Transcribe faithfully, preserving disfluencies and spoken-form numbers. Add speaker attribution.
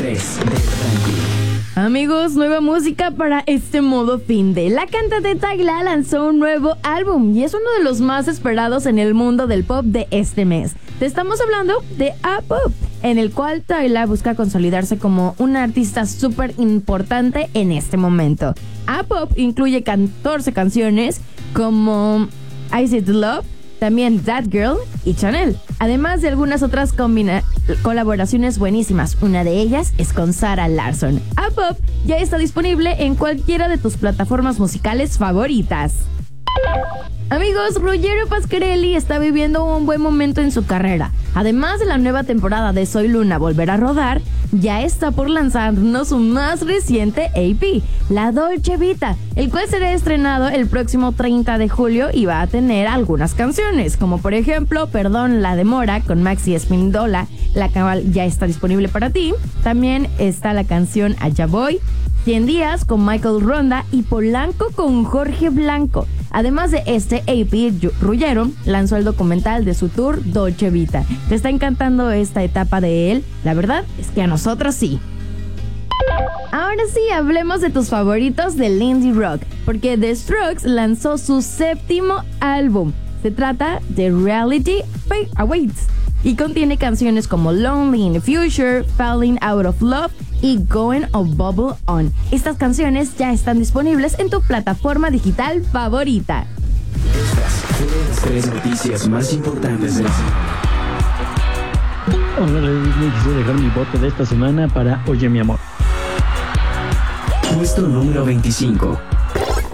Speaker 1: tres del ranking.
Speaker 2: Amigos, nueva música para este modo fin de. La cantante Tyla lanzó un nuevo álbum y es uno de los más esperados en el mundo del pop de este mes. Te estamos hablando de A-Pop, en el cual Tyla busca consolidarse como una artista súper importante en este momento. A-Pop incluye catorce canciones como Is It Love, también That Girl y Chanel, además de algunas otras combina- colaboraciones buenísimas. Una de ellas es con Sarah Larsson. A-Pop ya está disponible en cualquiera de tus plataformas musicales favoritas. Amigos, Ruggero Pasquarelli está viviendo un buen momento en su carrera. Además de la nueva temporada de Soy Luna volver a rodar, ya está por lanzarnos su más reciente E P, La Dolce Vita, el cual será estrenado el próximo treinta de julio y va a tener algunas canciones, como por ejemplo Perdón la demora con Maxi Espíndola, la cual ya está disponible para ti. También está la canción Allá Voy, cien días con Michael Ronda y Polanco con Jorge Blanco. Además de este E P, Ruggero lanzó el documental de su tour Dolce Vita. ¿Te está encantando esta etapa de él? La verdad es que a nosotros sí. Ahora sí, hablemos de tus favoritos del indie rock, porque The Strokes lanzó su séptimo álbum. Se trata de Reality Awaits y contiene canciones como Lonely in the Future, Falling Out of Love y Going of Bubble On. Estas canciones ya están disponibles en tu plataforma digital favorita.
Speaker 1: Estas fueron las tres noticias más importantes de la semana.
Speaker 3: Hola, les quisiera dejar mi voto de esta semana para Oye Mi Amor.
Speaker 1: Puesto número veinticinco.